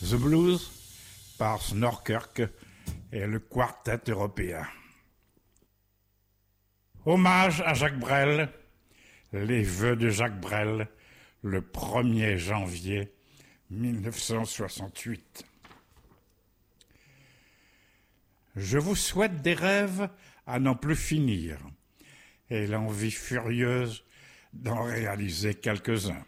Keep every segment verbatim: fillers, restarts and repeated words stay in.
The Blues par Snorkirk et le Quartet européen. Hommage à Jacques Brel, les vœux de Jacques Brel, le premier janvier mille neuf cent soixante-huit. Je vous souhaite des rêves à n'en plus finir et l'envie furieuse d'en réaliser quelques-uns.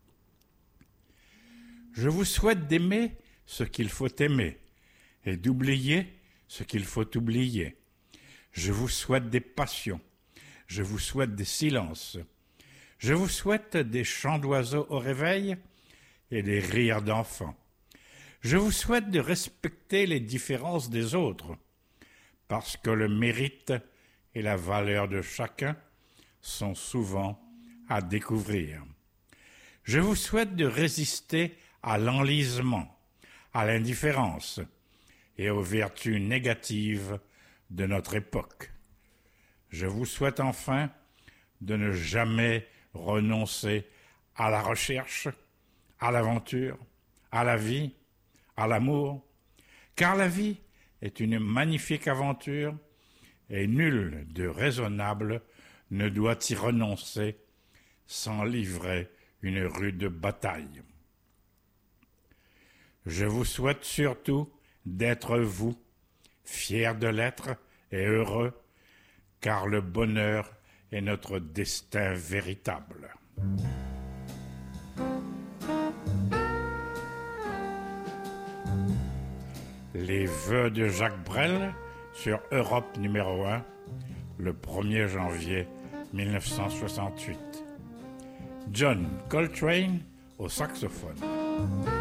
Je vous souhaite d'aimer ce qu'il faut aimer et d'oublier ce qu'il faut oublier. Je vous souhaite des passions, je vous souhaite des silences, je vous souhaite des chants d'oiseaux au réveil et des rires d'enfants. Je vous souhaite de respecter les différences des autres, parce que le mérite et la valeur de chacun sont souvent à découvrir. Je vous souhaite de résister à l'enlisement, à l'indifférence et aux vertus négatives de notre époque. Je vous souhaite enfin de ne jamais renoncer à la recherche, à l'aventure, à la vie, à l'amour, car la vie est une magnifique aventure et nul de raisonnable ne doit y renoncer sans livrer une rude bataille. Je vous souhaite surtout d'être vous, fiers de l'être et heureux, car le bonheur est notre destin véritable. Les vœux de Jacques Brel sur Europe numéro un, le premier janvier mille neuf cent soixante-huit. John Coltrane au saxophone.